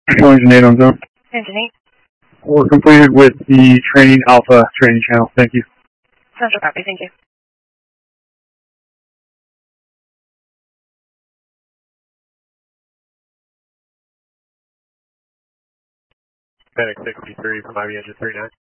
Engine 8 on zone. Engine 8. We're completed with the training Alpha training channel. Thank you. Central copy, thank you. FedEx 63 from IB Engine 39.